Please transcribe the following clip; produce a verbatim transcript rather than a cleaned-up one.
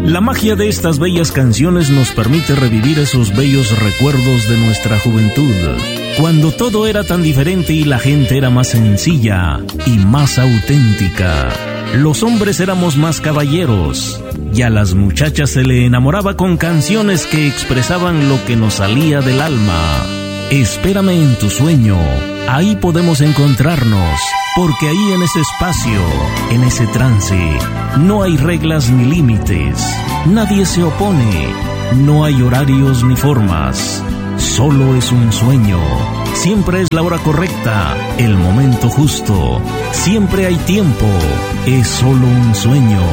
La magia de estas bellas canciones nos permite revivir esos bellos recuerdos de nuestra juventud, cuando todo era tan diferente y la gente era más sencilla y más auténtica. Los hombres éramos más caballeros y a las muchachas se le enamoraba con canciones que expresaban lo que nos salía del alma. Espérame en tu sueño, ahí podemos encontrarnos, porque ahí en ese espacio, en ese trance, no hay reglas ni límites, nadie se opone, no hay horarios ni formas, solo es un sueño. Siempre es la hora correcta, el momento justo, siempre hay tiempo, es solo un sueño.